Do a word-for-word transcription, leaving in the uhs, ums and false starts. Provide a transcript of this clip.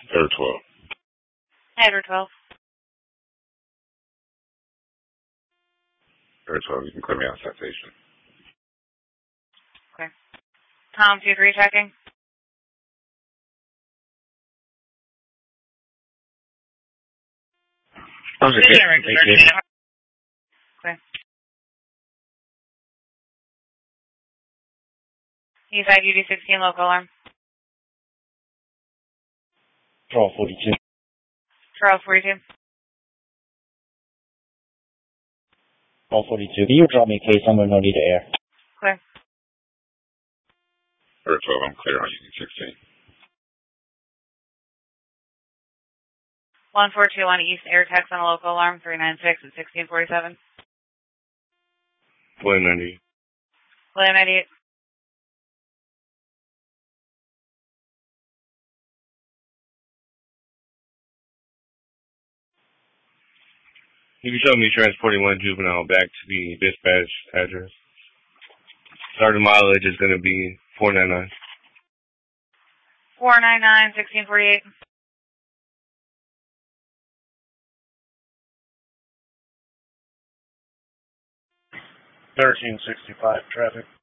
Air twelve. Edward twelve. Air twelve, you can clear me out citation. Okay. Tom two three checking. How's it going? Okay. E five U D sixteen local alarm. Charles forty-two. Charles forty-two. Charles forty-two. Can you drop me a case number no need to air? Clear. Air twelve, I'm clear on U D sixteen. one four two one East Air Tex on a local alarm, three nine six at sixteen forty-seven. William ninety-eight. William ninety-eight. You can show me transporting one juvenile back to the dispatch address. Starting mileage is going to be four ninety-nine. four nine nine, sixteen forty-eight. thirteen sixty-five traffic.